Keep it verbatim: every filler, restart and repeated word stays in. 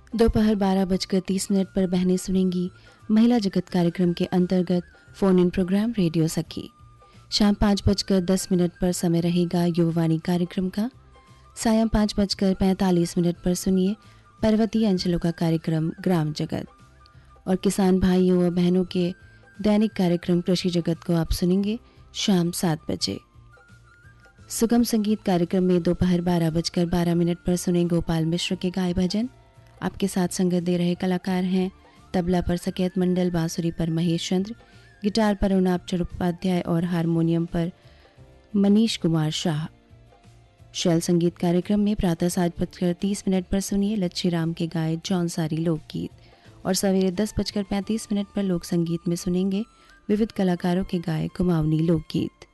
दोपहर बारह बजकर तीस मिनट पर बहनें सुनेंगी महिला जगत कार्यक्रम के अंतर्गत फोन इन प्रोग्राम रेडियो सखी। शाम पाँच बजकर दस मिनट पर समय रहेगा युववाणी कार्यक्रम का। सायं पाँच बजकर पैंतालीस मिनट पर सुनिए पर्वतीय अंचलों का कार्यक्रम ग्राम जगत। और किसान भाइयों व बहनों के दैनिक कार्यक्रम कृषि जगत को आप सुनेंगे शाम सात बजे। सुगम संगीत कार्यक्रम में दोपहर बारह बजकर बारह मिनट पर सुने गोपाल मिश्र के गाय भजन। आपके साथ संगत दे रहे कलाकार हैं तबला पर सकेत मंडल, बांसुरी पर महेश चंद्र, गिटार पर उनाप चट्टोपाध्याय और हारमोनियम पर मनीष कुमार शाह। शैल संगीत कार्यक्रम में प्रातः सात बजकर तीस मिनट पर सुनिए लच्छी राम के गाए जौनसारी लोकगीत और सवेरे दस बजकर पैंतीस मिनट पर लोक संगीत में सुनेंगे विविध कलाकारों के गाए कुमाऊनी लोकगीत।